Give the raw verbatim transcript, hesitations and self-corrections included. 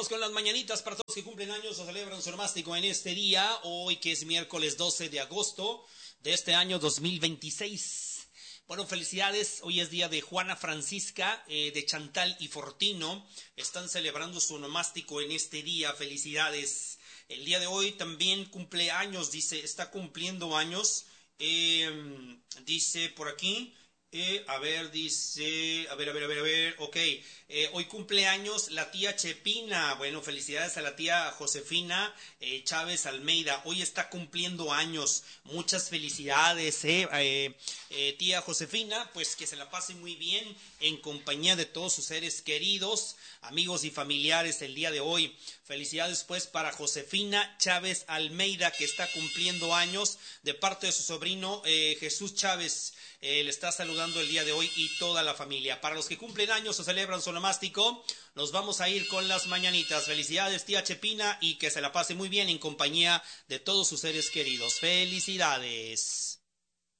Vámonos con las mañanitas para todos que cumplen años o celebran su onomástico en este día, hoy que es miércoles doce de agosto de este año dos mil veintiséis. Bueno, felicidades, hoy es día de Juana Francisca, eh, de Chantal y Fortino, están celebrando su onomástico en este día, felicidades. El día de hoy también cumple años, dice, está cumpliendo años, eh, dice por aquí... Eh, a ver, dice, a ver, a ver, a ver, a ver, ok, eh, hoy cumpleaños la tía Chepina, bueno, felicidades a la tía Josefina eh, Chávez Almeida, hoy está cumpliendo años, muchas felicidades, eh, eh, eh, tía Josefina, pues que se la pase muy bien en compañía de todos sus seres queridos, amigos y familiares el día de hoy. Felicidades pues para Josefina Chávez Almeida, que está cumpliendo años, de parte de su sobrino eh, Jesús Chávez. Eh, le está saludando el día de hoy y toda la familia. Para los que cumplen años o celebran su onomástico, nos vamos a ir con las mañanitas. Felicidades, tía Chepina, y que se la pase muy bien en compañía de todos sus seres queridos. Felicidades.